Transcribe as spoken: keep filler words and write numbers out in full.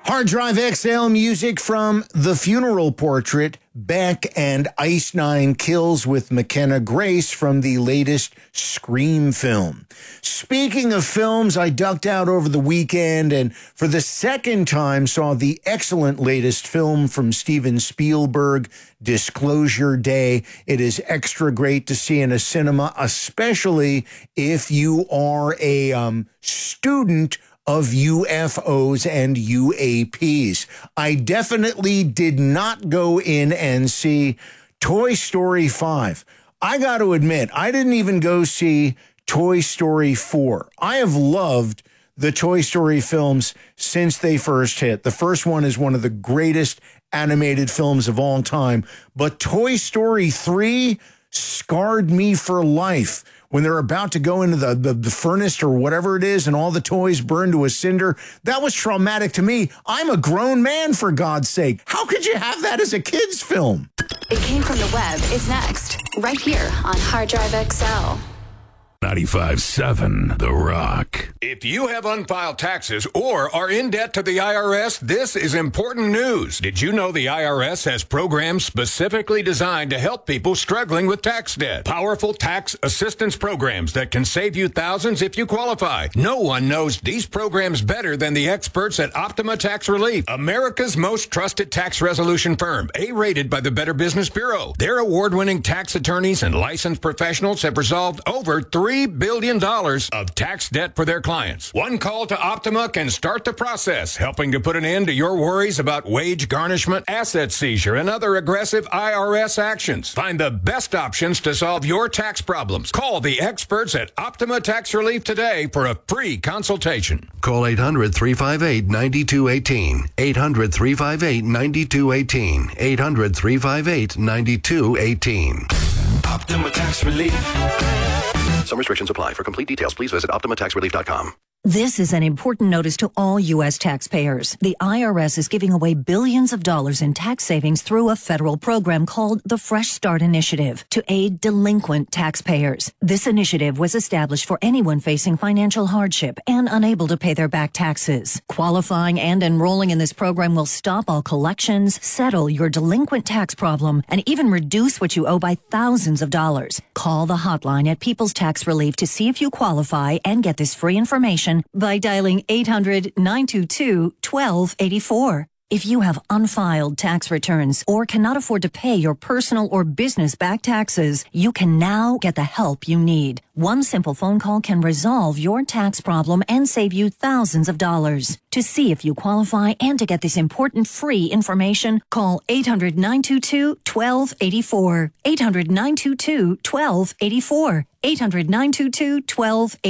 Hard Drive X L music from The Funeral Portrait, Beck, and Ice Nine Kills with McKenna Grace from the latest Scream film. Speaking of films, I ducked out over the weekend and for the second time saw the excellent latest film from Steven Spielberg, Disclosure Day. It is extra great to see in a cinema, especially if you are a um, student of U F Os and U A Ps. I definitely did not go in and see Toy Story five. I got to admit, I didn't even go see Toy Story four. I have loved the Toy Story films since they first hit. The first one is one of the greatest animated films of all time, but Toy Story three scarred me for life. When they're about to go into the, the, the furnace or whatever it is and all the toys burn to a cinder, that was traumatic to me. I'm a grown man, for God's sake. How could you have that as a kid's film? It Came From the Web is next, right here on Hard Drive X L. ninety-five seven The Rock. If you have unfiled taxes or are in debt to the I R S, this is important news. Did you know the I R S has programs specifically designed to help people struggling with tax debt? Powerful tax assistance programs that can save you thousands if you qualify. No one knows these programs better than the experts at Optima Tax Relief, America's most trusted tax resolution firm, A-rated by the Better Business Bureau. Their award-winning tax attorneys and licensed professionals have resolved over three billion dollars of tax debt for their clients. One call to Optima can start the process, helping to put an end to your worries about wage garnishment, asset seizure, and other aggressive I R S actions. Find the best options to solve your tax problems. Call the experts at Optima Tax Relief today for a free consultation. Call eight hundred, three five eight, nine two one eight. eight hundred, three five eight, nine two one eight. eight hundred, three five eight, nine two one eight. Optima Tax Relief. Some restrictions apply. For complete details, please visit optima tax relief dot com. This is an important notice to all U S taxpayers. The I R S is giving away billions of dollars in tax savings through a federal program called the Fresh Start Initiative to aid delinquent taxpayers. This initiative was established for anyone facing financial hardship and unable to pay their back taxes. Qualifying and enrolling in this program will stop all collections, settle your delinquent tax problem, and even reduce what you owe by thousands of dollars. Call the hotline at People's Tax Relief to see if you qualify and get this free information by dialing eight hundred, nine two two, one two eight four. If you have unfiled tax returns or cannot afford to pay your personal or business back taxes, you can now get the help you need. One simple phone call can resolve your tax problem and save you thousands of dollars. To see if you qualify and to get this important free information, call eight hundred, nine two two, one two eight four. eight hundred, nine two two, one two eight four. eight hundred, nine two two, one two eight four.